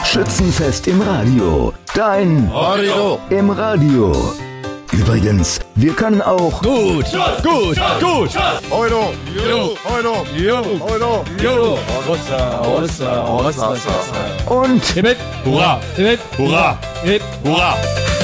Schützenfest im Radio. Dein Radio im Radio. Übrigens, wir können auch gut. Euro, und hurra, hurra.